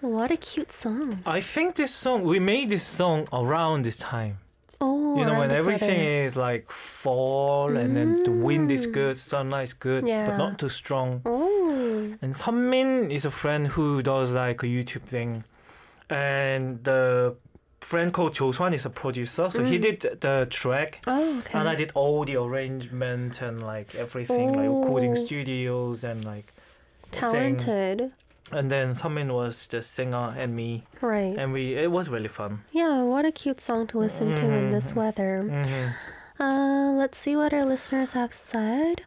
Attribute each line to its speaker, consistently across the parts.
Speaker 1: What a cute song.
Speaker 2: I think we made this song around this time.
Speaker 1: Oh,
Speaker 2: You know,
Speaker 1: around
Speaker 2: when
Speaker 1: this
Speaker 2: everything
Speaker 1: weather.
Speaker 2: is like fall and then the wind is good, sunlight is good,
Speaker 1: Yeah.
Speaker 2: but not too strong.
Speaker 1: Oh.
Speaker 2: And Sunmin is a friend who does like a YouTube thing. And the friend called Joswan is a producer. So he did the track.
Speaker 1: Oh, okay.
Speaker 2: And I did all the arrangement and like everything, like recording
Speaker 1: Oh.
Speaker 2: studios and like
Speaker 1: Talented.
Speaker 2: and then Sunmin was the singer and me.
Speaker 1: Right.
Speaker 2: And it was really fun.
Speaker 1: Yeah, what a cute song to listen to in this weather. Let's see what our listeners have said.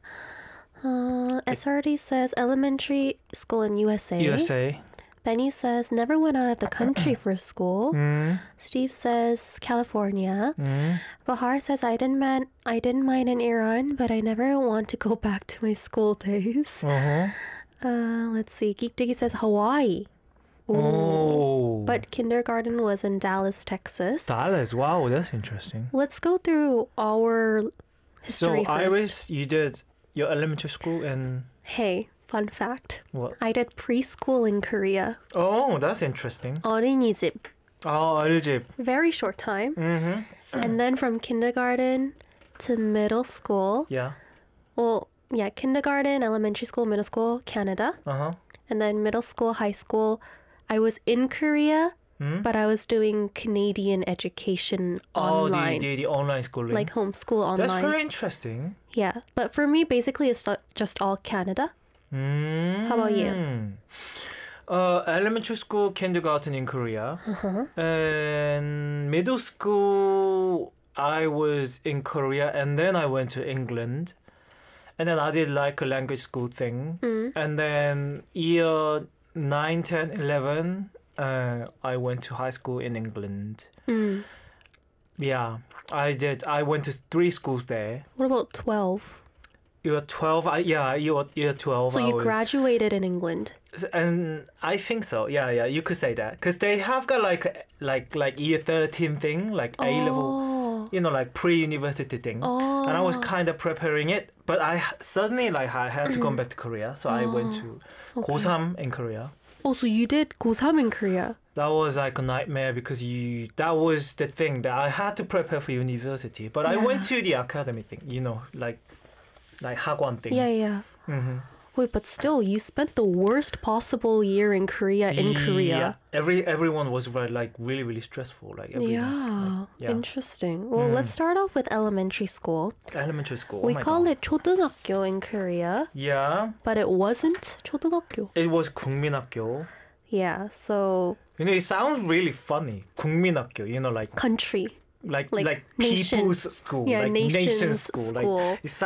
Speaker 1: SRD says elementary school in USA.
Speaker 2: USA.
Speaker 1: Benny says never went out of the country for school. Steve says California. Bahar says I didn't mind in Iran, but I never want to go back to my school days. Let's see. Geek Diggy says Hawaii.
Speaker 2: Oh.
Speaker 1: But kindergarten was in Dallas, Texas.
Speaker 2: Dallas. Wow, that's interesting.
Speaker 1: Let's go through our history
Speaker 2: So,
Speaker 1: first.
Speaker 2: Iris, you did your elementary school in
Speaker 1: Hey, fun fact.
Speaker 2: what?
Speaker 1: I did preschool in Korea.
Speaker 2: Oh, that's interesting.
Speaker 1: 어린이집.
Speaker 2: Oh, 어린이집.
Speaker 1: Very short time. And then from kindergarten to middle school.
Speaker 2: Yeah.
Speaker 1: Well, yeah, kindergarten, elementary school, middle school, Canada. And then middle school, high school. I was in Korea, but I was doing Canadian education online.
Speaker 2: Oh, the online schooling.
Speaker 1: Like homeschool online.
Speaker 2: That's very interesting.
Speaker 1: Yeah, but for me, basically, it's just all Canada. How about you?
Speaker 2: Elementary school, kindergarten in Korea. And middle school, I was in Korea and then I went to England. And then I did like a language school thing. And then year 9, 10, 11, I went to high school in England. Yeah, I did. I went to 3 schools there.
Speaker 1: What about 12?
Speaker 2: Year 12, year 12.
Speaker 1: So you graduated in England.
Speaker 2: And I think so. Yeah, you could say that. Because they have got like year 13 thing, like A-level, you know, like pre-university thing. And I was kind of preparing it. But I suddenly, like, I had to come back to Korea. So I went to Go3 in Korea.
Speaker 1: Oh, so you did Go3 in Korea.
Speaker 2: That was like a nightmare because that was the thing that I had to prepare for university. But I went to the academy thing, you know, like 학원 thing.
Speaker 1: Yeah. Wait, but still, you spent the worst possible year in Korea in Korea.
Speaker 2: Everyone was like really, really stressful. Like everyone.
Speaker 1: Yeah. Interesting. Well, let's start off with elementary school.
Speaker 2: Elementary school.
Speaker 1: We call it 초등학교 in Korea.
Speaker 2: Yeah.
Speaker 1: But it wasn't 초등학교.
Speaker 2: It was 국민학교.
Speaker 1: Yeah, so...
Speaker 2: You know, it sounds really funny. 국민학교, you know, like...
Speaker 1: Country.
Speaker 2: Like
Speaker 1: nation.
Speaker 2: people's school.
Speaker 1: Yeah,
Speaker 2: like
Speaker 1: nation's
Speaker 2: school.
Speaker 1: school.
Speaker 2: Like, it